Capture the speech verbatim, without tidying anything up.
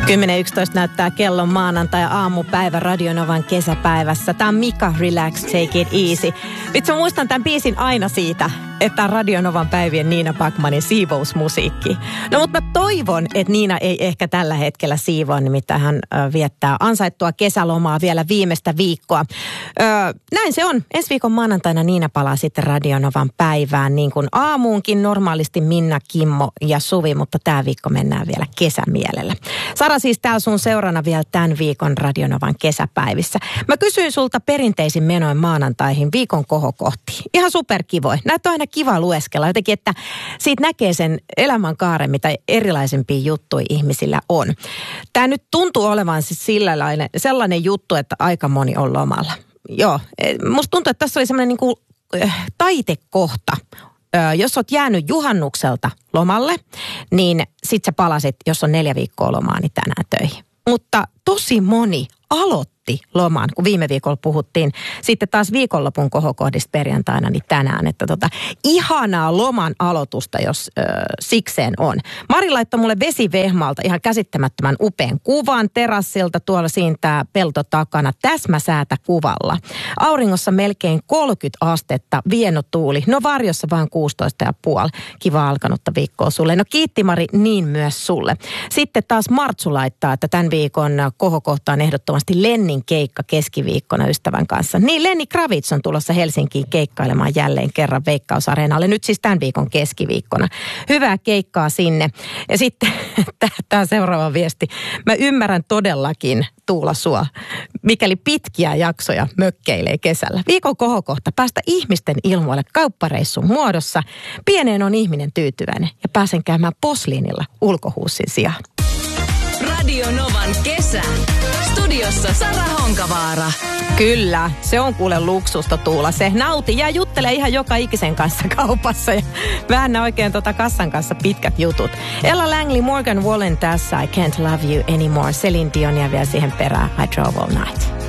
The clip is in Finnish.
kymmenen yksitoista näyttää kellon maanantai aamupäivä Radionovan kesäpäivässä. Tämä on Mika, Relax, Take It Easy. Vitsi, muistan tämän biisin aina siitä, että Radionovan päivien Niina Backmanin siivousmusiikki. No mutta mä toivon, että Niina ei ehkä tällä hetkellä siivoa, nimittäin hän ö, viettää ansaittua kesälomaa vielä viimeistä viikkoa. Ö, näin se on. Ensi viikon maanantaina Niina palaa sitten Radionovan päivään, niin kuin aamuunkin normaalisti Minna, Kimmo ja Suvi, mutta tämä viikko mennään vielä kesämielellä. Sara siis täällä sun seurana vielä tämän viikon Radionovan kesäpäivissä. Mä kysyin sulta perinteisin menoin maanantaihin viikon kohokohtiin. Ihan superkivoi. Näyttää aina kiva lueskella. Jotenkin, että siitä näkee sen elämänkaaren, mitä erilaisempia juttuja ihmisillä on. Tämä nyt tuntuu olevan siis sillainen, sellainen juttu, että aika moni on lomalla. Joo, musta tuntuu, että tässä oli semmoinen niin kuin äh, taitekohta. Ö, jos oot jäänyt juhannukselta lomalle, niin sit sä palasit, jos on neljä viikkoa lomaa, niin tänään töihin. Mutta tosi moni aloitti loman, kun viime viikolla puhuttiin sitten taas viikonlopun kohokohdista perjantaina, niin tänään, että tota, ihanaa loman aloitusta, jos ö, sikseen on. Mari laittoi mulle vesivehmaalta ihan käsittämättömän upean kuvan terassilta, tuolla siintää pelto takana, täsmäsäätä kuvalla. Auringossa melkein kolmekymmentä astetta, vienotuuli, no varjossa vaan kuusitoista ja puoli. Kiva alkanutta viikkoa sulle. No kiitti Mari, niin myös sulle. Sitten taas Martsu laittaa, että tämän viikon kohokohta on ehdottomasti Lennin keikka keskiviikkona ystävän kanssa. Niin, Lenni Kravitz on tulossa Helsinkiin keikkailemaan jälleen kerran Veikkausareenalle. Nyt siis tämän viikon keskiviikkona. Hyvää keikkaa sinne. Ja sitten tämä seuraava viesti. Mä ymmärrän todellakin, Tuula, sua, mikäli pitkiä jaksoja mökkeilee kesällä. Viikon kohokohta päästä ihmisten ilmoille kauppareissun muodossa. Pieneen on ihminen tyytyväinen ja pääsen käymään posliinilla ulkohuussin sijaan. Radio Novan kesä. Studiossa Sara Honkavaara. Kyllä, se on kuule luksusta, Tuula. Se nauti ja juttelee ihan joka ikisen kanssa kaupassa ja väännä oikein tota kassan kanssa pitkät jutut. Ella Langley, Morgan Wallen tässä, I Can't Love You Anymore. Celine Dion ja vielä siihen perään I Drove All Night.